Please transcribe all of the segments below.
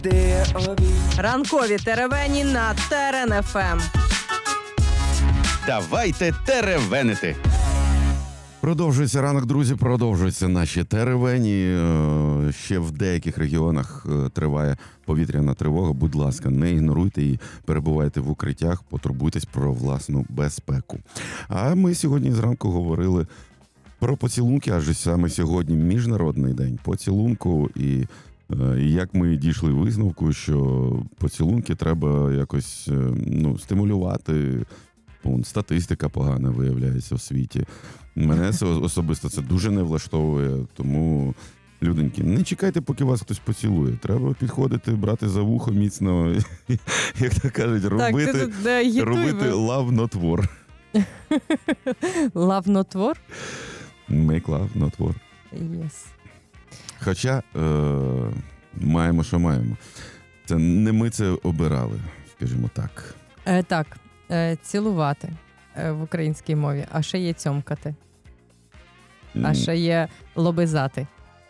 Ранкові теревені на Терен ФМ. Давайте теревенити! Продовжується ранок, друзі, продовжуються наші теревені. Ще в деяких регіонах триває повітряна тривога. Будь ласка, не ігноруйте її, перебувайте в укриттях, потурбуйтесь про власну безпеку. А ми сьогодні зранку говорили про поцілунки, адже саме сьогодні Міжнародний день поцілунку. І як ми дійшли висновку, що поцілунки треба якось стимулювати. Статистика погана виявляється в світі. Мене особисто це дуже не влаштовує, тому, люденьки, не чекайте, поки вас хтось поцілує. Треба підходити, брати за вухо міцно, як то кажуть, робити love not war. Love not war? Make love not war. Yes. Хоча маємо, що маємо. Це не ми це обирали, скажімо так. Так. Цілувати в українській мові, а ще є цьомкати, а ще є лобизати.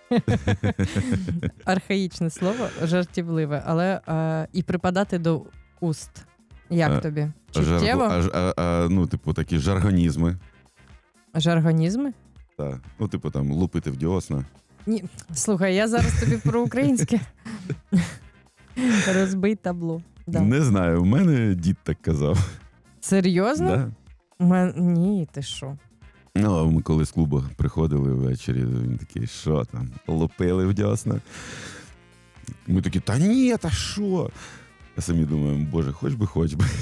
Архаїчне слово, жартівливе, але і припадати до уст. Як тобі? Чуттєво? Такі жаргонізми. Жаргонізми? Так. Там лупити в дьосна. Ні, слухай, я зараз тобі про українське. Розбий табло. Да. Не знаю, в мене дід так казав. Серйозно? Да. Ні, ти що? Ми коли з клубу приходили ввечері, він такий, що там, лупили в дьосна. Ми такі, та ні, та що? А самі думаємо, боже, хоч би.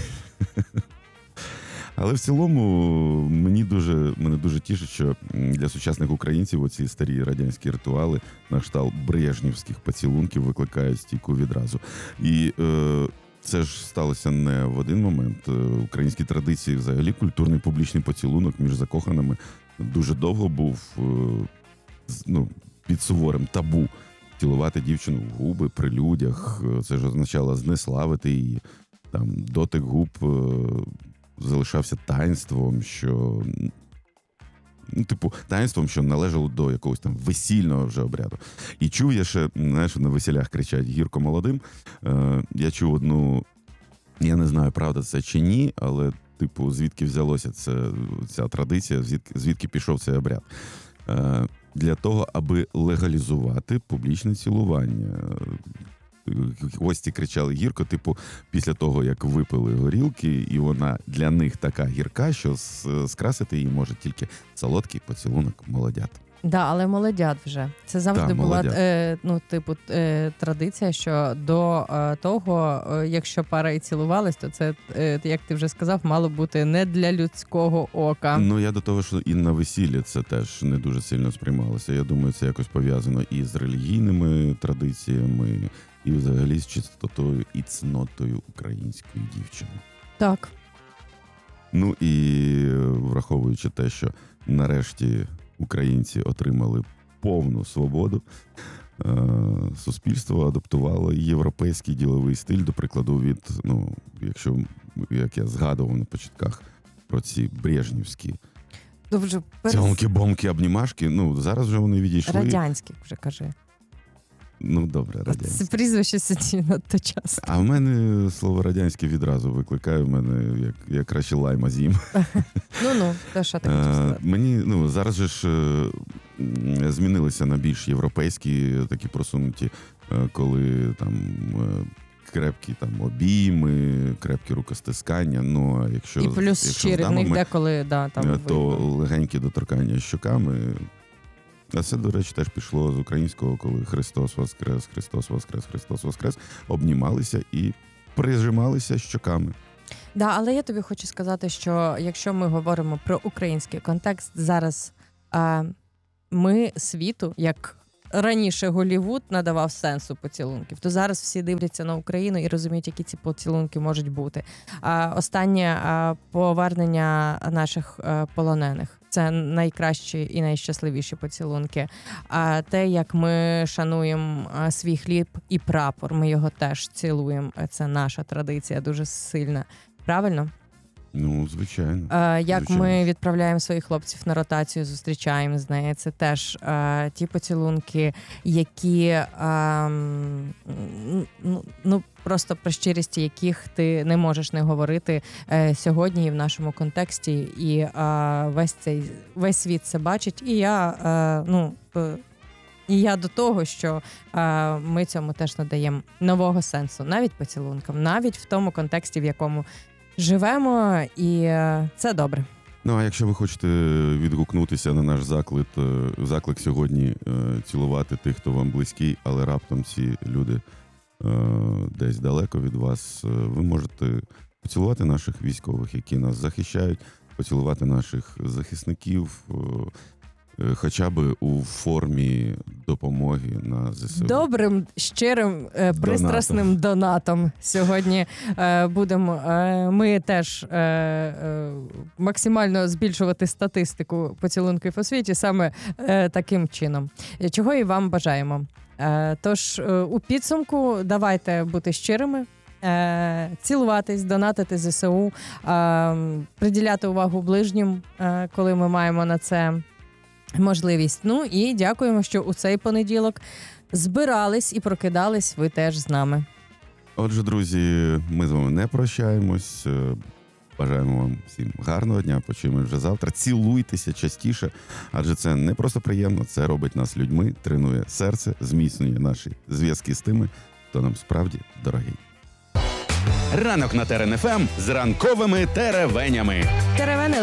Але в цілому мене дуже тішить, що для сучасних українців оці старі радянські ритуали на кшталт брежнівських поцілунків викликають стійку відразу. І це ж сталося не в один момент. Українські традиції, взагалі, культурний публічний поцілунок між закоханими дуже довго був під суворим табу. Цілувати дівчину в губи при людях, це ж означало знеславити її. Там дотик губ залишався таїнством, таїнством, що належало до якогось там весільного вже обряду. І чув я ще, знаєш, на весілях кричать «гірко молодим». Я чув одну, я не знаю, правда це чи ні, але, звідки взялося ця традиція, звідки пішов цей обряд. Для того, аби легалізувати публічне цілування. Гості кричали гірко, після того, як випили горілки, і вона для них така гірка, що скрасити її може тільки солодкий поцілунок молодят. Да, але молодят вже. Це завжди була традиція, що до того, якщо пара і цілувалась, то це, як ти вже сказав, мало бути не для людського ока. Я до того, що і на весіллі це теж не дуже сильно сприймалося. Я думаю, це якось пов'язано і з релігійними традиціями, і взагалі з чистотою і цнотою української дівчини. Так. І враховуючи те, що нарешті українці отримали повну свободу, суспільство адаптувало європейський діловий стиль, до прикладу, від, якщо, як я згадував на початках, про ці брежнівські цьомки-бомки, обнімашки, зараз вже вони відійшли. Радянські, вже кажи. Добре, радянське. Це прізвище сьогодні надто часто. А в мене слово радянське відразу викликає, в мене як краще лайма з'їм. То що ти хотів сказати? Мені, зараз же ж змінилися на більш європейські такі просунуті, коли там крепкі обійми, крепкі рукостискання, а якщо... І плюс щирий, в них деколи, то легенькі доторкання щоками. А це, до речі, теж пішло з українського, коли Христос Воскрес, Христос Воскрес, Христос Воскрес, обнімалися і прижималися щоками. Да, але я тобі хочу сказати, що якщо ми говоримо про український контекст, зараз ми світу, як раніше Голлівуд надавав сенсу поцілунків, то зараз всі дивляться на Україну і розуміють, які ці поцілунки можуть бути. Останнє повернення наших полонених. Це найкращі і найщасливіші поцілунки. А те, як ми шануємо свій хліб і прапор, ми його теж цілуємо. Це наша традиція дуже сильна. Правильно? Ну, звичайно. Як Звичайно. ми відправляємо своїх хлопців на ротацію, зустрічаємо з нею. Це теж ті поцілунки, які ну просто про щирість яких ти не можеш не говорити сьогодні і в нашому контексті. І весь світ це бачить. І я до того, що ми цьому теж надаємо нового сенсу, навіть поцілункам, навіть в тому контексті, в якому живемо, і це добре. Ну, а якщо ви хочете відгукнутися на наш заклик сьогодні цілувати тих, хто вам близький, але раптом ці люди десь далеко від вас, ви можете поцілувати наших військових, які нас захищають, поцілувати наших захисників, хоча б у формі допомоги на ЗСУ. Добрим, щирим, пристрасним донатом. Сьогодні будемо ми теж максимально збільшувати статистику поцілунків у світі саме таким чином. Чого і вам бажаємо. Тож у підсумку давайте бути щирими, цілуватись, донатити ЗСУ, приділяти увагу ближнім, коли ми маємо на це можливість. Ну і дякуємо, що у цей понеділок збирались і прокидались ви теж з нами. Отже, друзі, ми з вами не прощаємось. Бажаємо вам всім гарного дня, почуємо вже завтра. Цілуйтеся частіше, адже це не просто приємно, це робить нас людьми, тренує серце, зміцнює наші зв'язки з тими, хто нам справді дорогий. Ранок на ТРН-ФМ з ранковими теревенями. Теревени